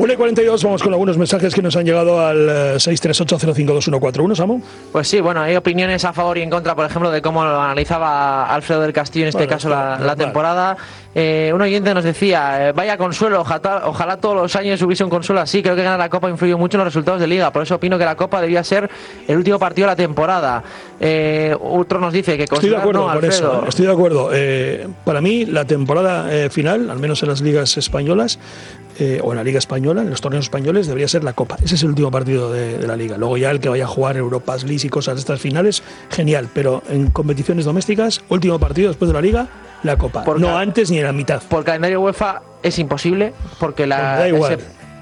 1:42, vamos con algunos mensajes que nos han llegado al 638052141, Samu. Pues sí, bueno, hay opiniones a favor y en contra, por ejemplo, de cómo lo analizaba Alfredo del Castillo, en este caso la temporada. Un oyente nos decía, vaya consuelo, ojalá todos los años hubiese un consuelo así. Creo que ganar la Copa influyó mucho en los resultados de Liga, por eso opino que la Copa debía ser el último partido de la temporada. Otro nos dice que estoy de acuerdo no, con eso, estoy de acuerdo. Para mí la temporada final, al menos en las ligas españolas, o en la Liga Española, en los torneos españoles, debería ser la Copa. Ese es el último partido de la Liga. Luego ya el que vaya a jugar Europas League y cosas de estas finales, genial. Pero en competiciones domésticas, último partido después de la Liga, la Copa. No antes ni en la mitad. Por calendario UEFA es imposible, porque da igual.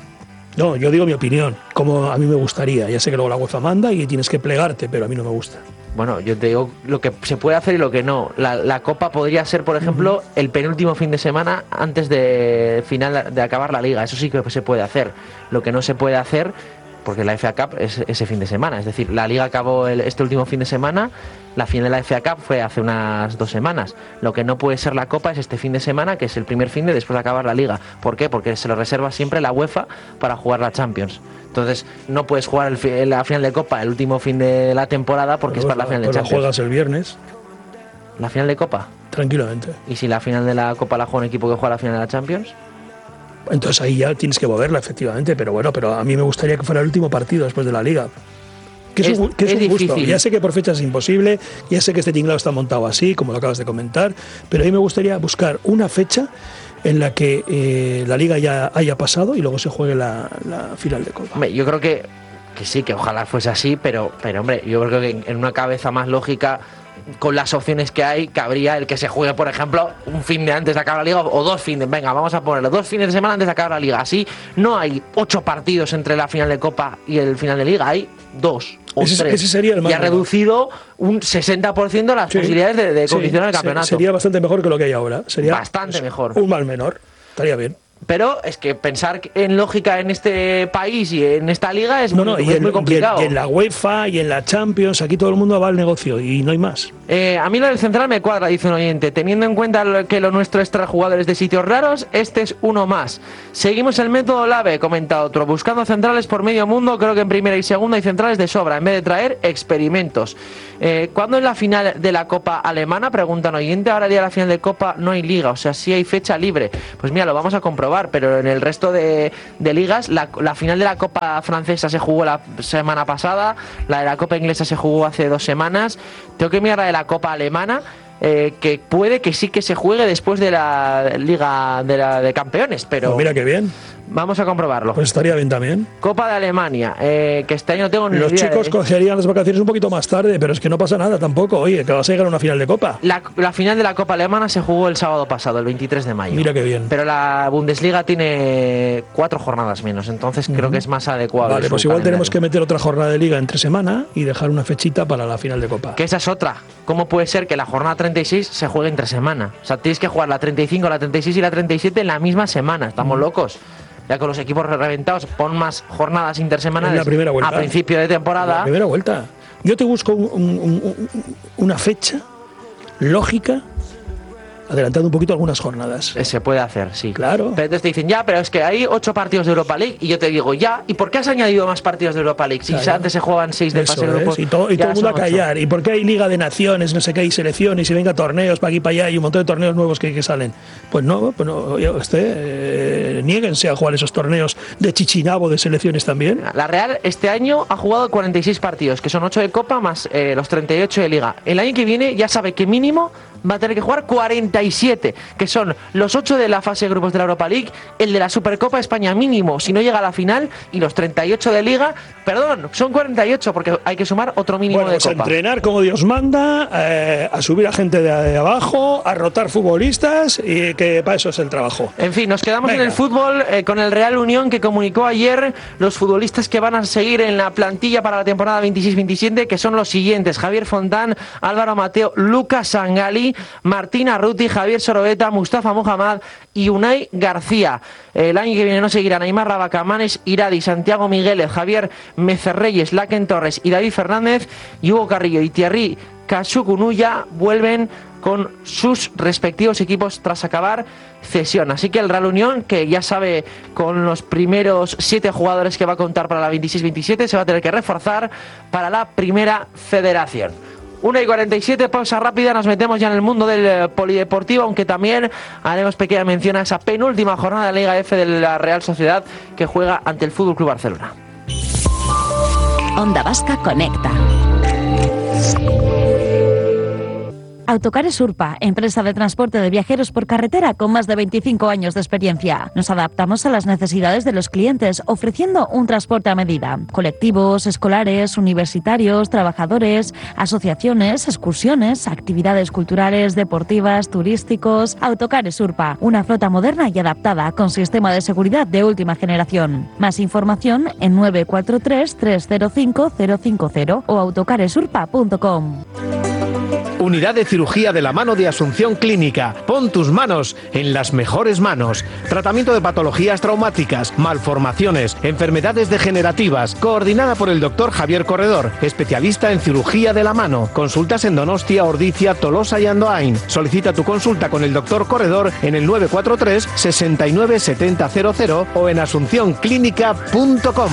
No, yo digo mi opinión, como a mí me gustaría. Ya sé que luego la UEFA manda y tienes que plegarte, pero a mí no me gusta. Bueno, yo te digo lo que se puede hacer y lo que no. La Copa podría ser, por ejemplo, el penúltimo fin de semana antes de acabar la Liga. Eso sí que se puede hacer. Lo que no se puede hacer, porque la FA Cup es ese fin de semana. Es decir, la Liga acabó este último fin de semana, la final de la FA Cup fue hace unas 2 semanas. Lo que no puede ser la Copa es este fin de semana, que es el primer fin de después de acabar la Liga. ¿Por qué? Porque se lo reserva siempre la UEFA para jugar la Champions. Entonces no puedes jugar la final de Copa el último fin de la temporada porque es para la final de Champions. ¿La juegas el viernes? ¿La final de Copa? Tranquilamente. ¿Y si la final de la Copa la juega un equipo que juega la final de la Champions? Entonces ahí ya tienes que moverla, efectivamente, pero a mí me gustaría que fuera el último partido después de la Liga. Que es un gusto. Ya sé que por fecha es imposible, ya sé que este tinglado está montado así, como lo acabas de comentar, pero a mí me gustaría buscar una fecha en la que la Liga ya haya pasado y luego se juegue la final de Copa. Hombre, yo creo que sí, que ojalá fuese así, pero hombre, yo creo que en una cabeza más lógica, con las opciones que hay, cabría el que se juegue, por ejemplo, un fin de antes de acabar la Liga o 2 fines. Venga, vamos a ponerlo 2 fines de semana antes de acabar la Liga. Así no hay 8 partidos entre la final de Copa y el final de Liga, hay 2 o 3. Ese sería el más. Y ha reducido un 60% las posibilidades de condicionar el campeonato. Sería bastante mejor que lo que hay ahora. Sería bastante mejor. Un mal menor. Estaría bien. Pero es que pensar en lógica en este país y en esta liga es muy complicado. Y en la UEFA y en la Champions, aquí todo el mundo va al negocio y no hay más. A mí lo del central me cuadra, dice un oyente. Teniendo en cuenta que lo nuestro es traer jugadores de sitios raros, este es uno más. Seguimos el método LAVE, comenta otro. Buscando centrales por medio mundo, creo que en primera y segunda hay centrales de sobra, en vez de traer experimentos. ¿Cuándo es la final de la Copa Alemana? Pregunta un oyente. Ahora el día de la final de Copa no hay liga, o sea, sí hay fecha libre. Pues mira, lo vamos a comprobar, pero en el resto de ligas, la final de la Copa francesa se jugó la semana pasada, la de la Copa inglesa se jugó hace 2 semanas. Tengo que mirar la de la Copa alemana, que puede que sí que se juegue después de la Liga de Campeones, pero mira qué bien. Vamos a comprobarlo. Pues estaría bien también. Copa de Alemania, que este año no tengo ni idea. Los chicos cogerían las vacaciones un poquito más tarde, pero es que no pasa nada tampoco. Oye, que vas a llegar a una final de Copa. La final de la Copa alemana se jugó el sábado pasado, el 23 de mayo. Mira qué bien. Pero la Bundesliga tiene 4 jornadas menos, entonces creo que es más adecuado. Vale, pues igual tenemos que meter otra jornada de Liga entre semana y dejar una fechita para la final de Copa. Que esa es otra. ¿Cómo puede ser que la jornada 36 se juegue entre semana? O sea, tienes que jugar la 35, la 36 y la 37 en la misma semana. Estamos locos. Ya con los equipos reventados, pon más jornadas intersemanales a principio de temporada. La primera vuelta. Yo te busco una fecha lógica, adelantando un poquito algunas jornadas. Se puede hacer, sí. Claro. Pero entonces te dicen, pero es que hay 8 partidos de Europa League. Y yo te digo, ¿y por qué has añadido más partidos de Europa League? Si antes se jugaban 6 de fase de grupos. Y todo el mundo a callar. ¿Y por qué hay Liga de Naciones, no sé qué, hay selecciones y venga torneos para aquí para allá y un montón de torneos nuevos que salen? Pues no, niéguense a jugar esos torneos de chichinabo de selecciones también. La Real este año ha jugado 46 partidos, que son 8 de Copa más los 38 de Liga. El año que viene ya sabe que mínimo va a tener que jugar 47, que son los 8 de la fase de grupos de la Europa League, el de la Supercopa España mínimo, si no llega a la final, y los 38 de Liga, son 48, porque hay que sumar otro mínimo de Copa. A entrenar como Dios manda, a subir a gente de abajo, a rotar futbolistas, y que para eso es el trabajo. En fin, nos quedamos en el fútbol con el Real Unión, que comunicó ayer los futbolistas que van a seguir en la plantilla para la temporada 26-27, que son los siguientes: Javier Fontán, Álvaro Mateo, Lucas Sangali, Martín Arruti, Javier Sorobeta, Mustafa Mohamed y Unai García. El año que viene no seguirán Aimar Rabacamanes, Iradi, Santiago Migueles, Javier Mecerreyes, Laken Torres y David Fernández, y Hugo Carrillo y Thierry Cachucunuya vuelven con sus respectivos equipos tras acabar cesión. Así que el Real Unión, que ya sabe con los primeros 7 jugadores que va a contar para la 26-27, se va a tener que reforzar para la Primera Federación. 1:47, pausa rápida, nos metemos ya en el mundo del polideportivo, aunque también haremos pequeña mención a esa penúltima jornada de la Liga F de la Real Sociedad, que juega ante el FC Barcelona. Onda Vasca Conecta. Autocares Urpa, empresa de transporte de viajeros por carretera con más de 25 años de experiencia. Nos adaptamos a las necesidades de los clientes, ofreciendo un transporte a medida. Colectivos, escolares, universitarios, trabajadores, asociaciones, excursiones, actividades culturales, deportivas, turísticos. Autocares Urpa, una flota moderna y adaptada con sistema de seguridad de última generación. Más información en 943-305-050 o autocaresurpa.com. Unidad de Cirugía de la Mano de Asunción Clínica. Pon tus manos en las mejores manos. Tratamiento de patologías traumáticas, malformaciones, enfermedades degenerativas. Coordinada por el doctor Javier Corredor, especialista en cirugía de la mano. Consultas en Donostia, Ordizia, Tolosa y Andoain. Solicita tu consulta con el doctor Corredor en el 943 69 70 00 o en asuncionclínica.com.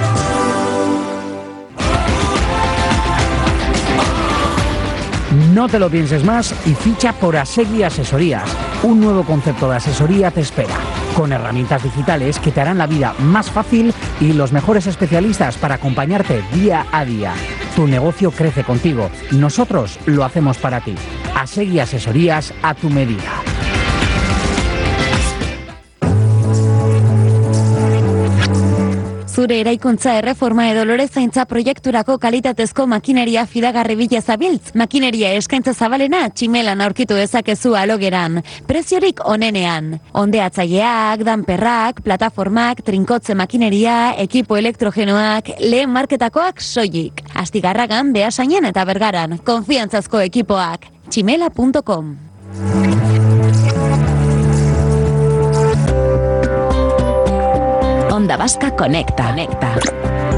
No te lo pienses más y ficha por Asegui Asesorías. Un nuevo concepto de asesoría te espera, con herramientas digitales que te harán la vida más fácil y los mejores especialistas para acompañarte día a día. Tu negocio crece contigo. Nosotros lo hacemos para ti. Asegui Asesorías a tu medida. Zure eraikuntza erreforma edo lorezaintza proiekturako kalitatezko makineria fidagarri bila zabiltz. Makineria eskaintza zabalena Tximelan aurkitu dezakezu alogeran. Preziorik onenean. Ondeatzaileak, danperrak, plataformak, trinkotze makineria, ekipo elektrogenoak, lehen marketakoak soilik. Astigarragan, Beasainen eta Bergaran. Konfiantzazko ekipoak. Tximela.com. Onda Vasca Conecta.